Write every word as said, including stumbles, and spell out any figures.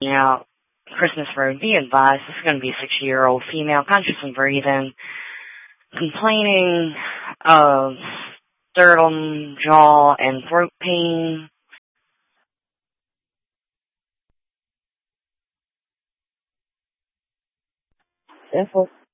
out Christmas Road. Be advised, this is going to be a sixty-year-old female, conscious and breathing, complaining of sternum, jaw, and throat pain. Info